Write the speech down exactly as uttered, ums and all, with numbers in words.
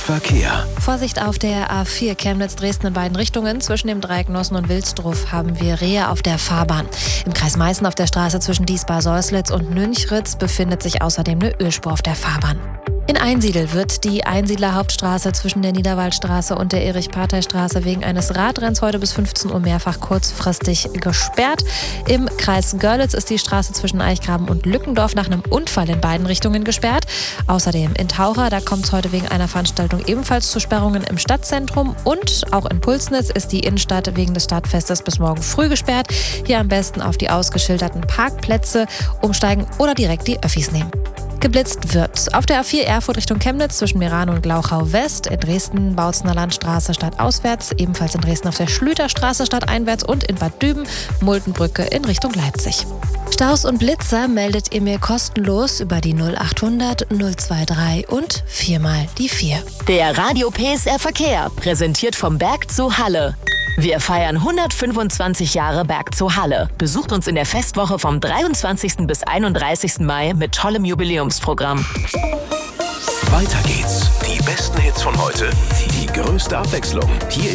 Verkehr. Vorsicht auf der A vier Chemnitz-Dresden in beiden Richtungen. Zwischen dem Dreieck Nossen und Wilsdruff haben wir Rehe auf der Fahrbahn. Im Kreis Meißen auf der Straße zwischen Diesbar-Säuslitz und Nünchritz befindet sich außerdem eine Ölspur auf der Fahrbahn. In Einsiedl wird die Einsiedler-Hauptstraße zwischen der Niederwaldstraße und der Erich-Partey-Straße wegen eines Radrenns heute bis fünfzehn Uhr mehrfach kurzfristig gesperrt. Im Kreis Görlitz ist die Straße zwischen Eichgraben und Lückendorf nach einem Unfall in beiden Richtungen gesperrt. Außerdem in Taucher, da kommt es heute wegen einer Veranstaltung ebenfalls zu Sperrungen im Stadtzentrum. Und auch in Pulsnitz ist die Innenstadt wegen des Stadtfestes bis morgen früh gesperrt. Hier am besten auf die ausgeschilderten Parkplätze umsteigen oder direkt die Öffis nehmen. Geblitzt wird auf der A vier Erfurt Richtung Chemnitz zwischen Meran und Glauchau West, in Dresden Bautzener Landstraße stadtauswärts, ebenfalls in Dresden auf der Schlüterstraße stadteinwärts und in Bad Düben Muldenbrücke in Richtung Leipzig. Staus und Blitzer meldet ihr mir kostenlos über die null achthundert null drei und viermal die vier. Der Radio P S R Verkehr, präsentiert vom Bergzoo Halle. Wir feiern hundertfünfundzwanzig Jahre Bergzoo Halle. Besucht uns in der Festwoche vom dreiundzwanzigsten bis einunddreißigsten Mai mit tollem Jubiläumsprogramm. Weiter geht's. Die besten Hits von heute, die größte Abwechslung. Hier